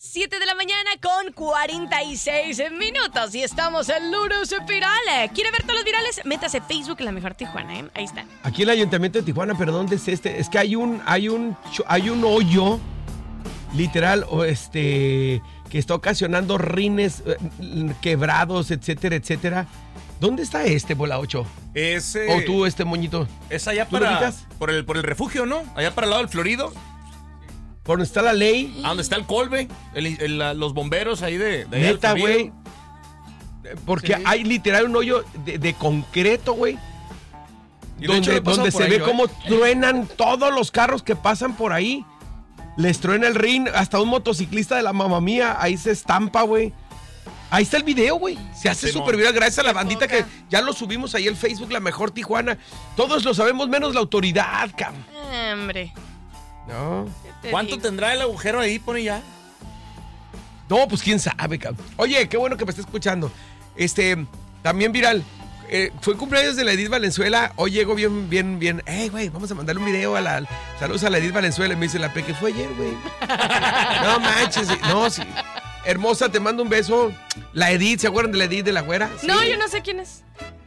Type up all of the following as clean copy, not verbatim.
7 de la mañana con 46 minutos y estamos en lunes virales. ¿Quiere ver todos los virales? Métase a Facebook La Mejor Tijuana, ¿eh? Ahí está. Aquí el Ayuntamiento de Tijuana, pero ¿dónde es este? Es que hay un hoyo, literal, que está ocasionando rines quebrados, etcétera, etcétera. ¿Dónde está Bola 8? ¿O tú, moñito? Es allá ¿Tú lo ubicas? por el refugio, ¿no? Allá para el lado del Florido. ¿Por donde está la ley? Donde está el Colbe, los bomberos ahí de neta, güey. Porque sí, hay literal un hoyo de concreto, güey. Donde se ve cómo truenan todos los carros que pasan por ahí. Les truena el rin, hasta un motociclista de la mamá mía, ahí se estampa, güey. Ahí está el video, güey. Se hace súper viral gracias a la bandita que ya lo subimos ahí en Facebook, La Mejor Tijuana. Todos lo sabemos, menos la autoridad, cabrón. Hombre. No. ¿Cuánto tendrá el agujero ahí, pone ya? No, pues quién sabe, cabrón. Oye, qué bueno que me está escuchando. También viral. Fue cumpleaños de la Edith Valenzuela. Hoy llegó bien. Güey, vamos a mandarle un video saludos a la Edith Valenzuela. Y me dice la que fue ayer, güey. No manches. No, sí. Hermosa, te mando un beso. La Edith, ¿se acuerdan de la Edith de la güera? Sí. No, yo no sé quién es.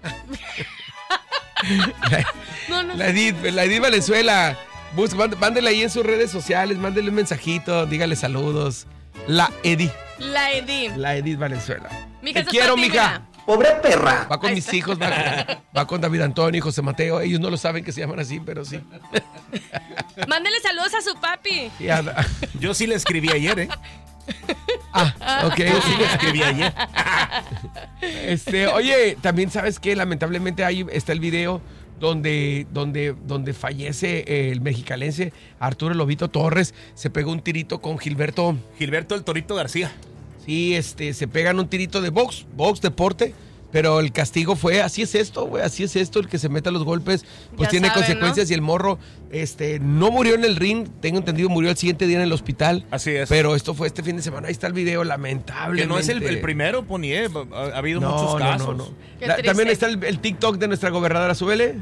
No. La Edith Valenzuela. Mándele ahí en sus redes sociales, mándele un mensajito, dígale saludos. La Edith Valenzuela. Mija, te quiero, mija. Pobre perra. Va con mis hijos, va con David Antonio y José Mateo. Ellos no lo saben que se llaman así, pero sí. Mándele saludos a su papi. Yo sí le escribí ayer, ¿eh? Ok. Yo sí le escribí ayer. Oye, también sabes que lamentablemente ahí está el video donde fallece el mexicalense Arturo Lobito Torres. Se pegó un tirito con Gilberto el Torito García. Sí, se pegan un tirito de box deporte, pero el castigo fue, así es esto, güey, el que se meta los golpes, pues ya tiene consecuencias, ¿no? Y el morro, no murió en el ring, tengo entendido, murió el siguiente día en el hospital. Así es. Pero esto fue este fin de semana, ahí está el video, lamentable. Que no es el primero, Ponié, ha habido muchos casos. No. También está el TikTok de nuestra gobernadora, súbele.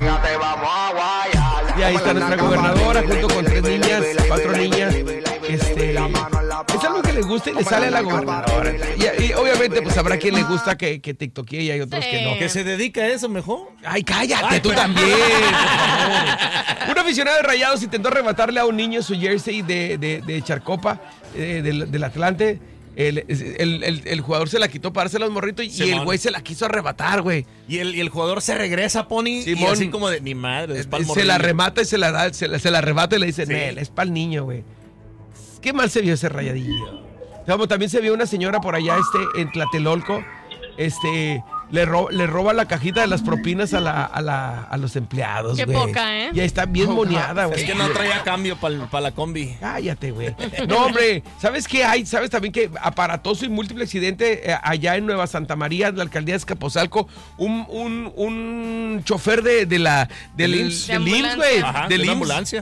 Y ahí está nuestra gobernadora, junto con 4 niñas. Es algo que le gusta y le sale a la gobernadora. Y obviamente, pues habrá quien le gusta que tiktokee y hay otros que no. ¿Que se dedica a eso mejor? Ay, cállate, tú también, por favor. Un aficionado de Rayados intentó arrebatarle a un niño su jersey de Charcopa, del Atlante. El jugador se la quitó para dársela a un morrito y el güey se la quiso arrebatar, güey. Y el jugador se regresa, Pony, Simón, y así como de, ni madre, es pa'l morrillo. Se la remata y se la da, se la arrebata y le dice, Nel, es pa'l niño, güey. Qué mal se vio ese rayadillo. También se vio una señora por allá, en Tlatelolco, le roba la cajita de las propinas a los empleados, güey. Qué poca, ¿eh? Ya está bien moneada, güey. Es que no traía cambio para la combi. Cállate, güey. No, hombre, ¿sabes qué hay? ¿Sabes también que aparatoso y múltiple accidente allá en Nueva Santa María, en la alcaldía de Escaposalco? Un chofer del IMSS, güey. De la ambulancia.